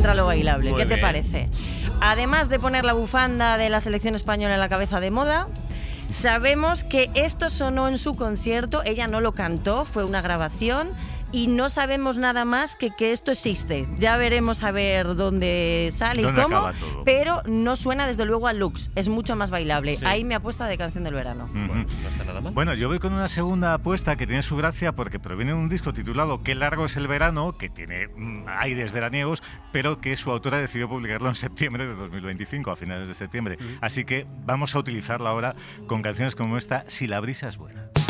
entra lo bailable. Muy ¿Qué te bien. parece? Además de poner la bufanda de la selección española en la cabeza de moda, sabemos que esto sonó en su concierto, ella no lo cantó, fue una grabación. Y no sabemos nada más que esto existe. Ya veremos a ver dónde sale y cómo, pero no suena desde luego a Lux. Es mucho más bailable. Sí. Ahí mi apuesta de canción del verano. Bueno, no está nada mal. Bueno, yo voy con una segunda apuesta que tiene su gracia porque proviene de un disco titulado Qué largo es el verano, que tiene aires veraniegos, pero que su autora decidió publicarlo en septiembre de 2025, a finales de septiembre. Así que vamos a utilizarla ahora con canciones como esta, Si la brisa es buena.